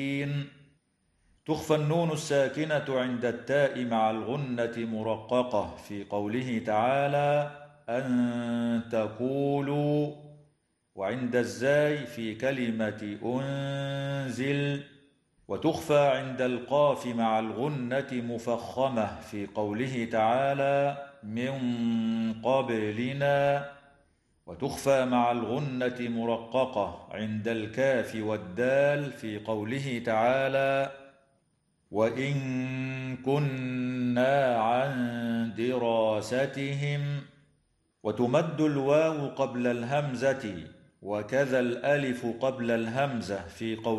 تخفى النون الساكنة عند التاء مع الغنة مرققة في قوله تعالى أن تقولوا، وعند الزاي في كلمة أنزل. وتخفى عند القاف مع الغنة مفخمة في قوله تعالى من قبلنا. وتخفى مع الغنة مرققة عند الكاف والدال في قوله تعالى وإن كنا عن دراستهم. وتمد الواو قبل الهمزة وكذا الألف قبل الهمزة في قوله